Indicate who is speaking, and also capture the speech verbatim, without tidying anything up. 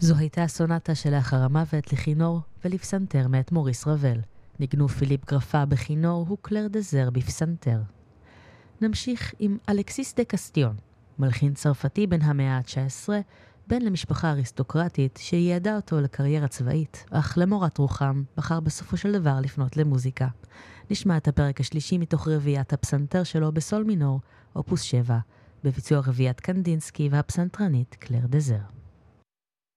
Speaker 1: זו הייתה הסונטה שלאחר המוות לכינור ולפסנתר מאת מוריס רבל. ניגנו פיליפ גרפה בכינור וקלר דזר בפסנתר. נמשיך עם אלכסיס דה קסטיון, מלחין צרפתי בן המאה ה-תשע עשרה, בן למשפחה אריסטוקרטית שייעדה אותו לקריירה צבאית, אך למורת רוחם בחר בסופו של דבר לפנות למוזיקה. נשמע את הפרק השלישי מתוך רביעיית הפסנתר שלו בסול מינור, אופוס שבע, בביצוע רביעיית קנדינסקי והפסנתרנית קלר דזר.